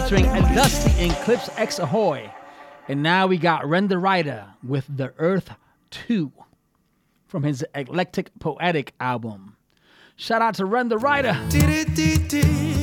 featuring Dusty and Clips X Ahoy. And now we got Ren the Writer with The Earth 2 from his Eclectic Poetic album. Shout out to Ren the Writer.